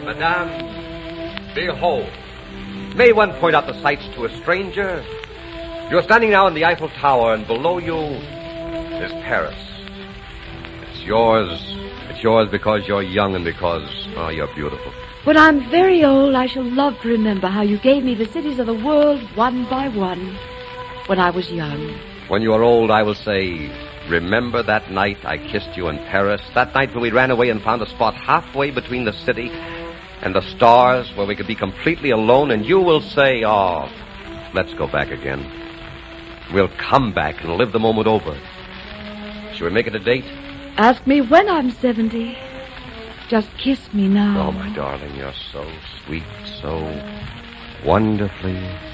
Madame, behold. May one point out the sights to a stranger? You're standing now in the Eiffel Tower, and below you is Paris. It's yours. It's yours because you're young and because, you're beautiful. When I'm very old, I shall love to remember how you gave me the cities of the world one by one when I was young. When you are old, I will say, remember that night I kissed you in Paris, that night when we ran away and found a spot halfway between the city and the stars where we could be completely alone, and you will say, let's go back again. We'll come back and live the moment over. Shall we make it a date? Ask me when I'm 70. Just kiss me now. Oh, my darling, you're so sweet, so wonderfully